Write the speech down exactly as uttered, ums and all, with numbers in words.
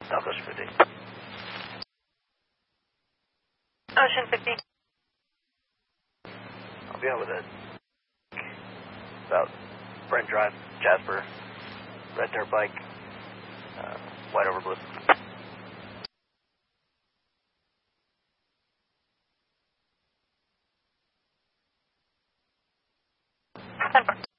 Southwest fifty. Ocean fifty. I'll be out with it. About Brent Drive, Jasper, red dirt bike, uh, white over blue. ten four.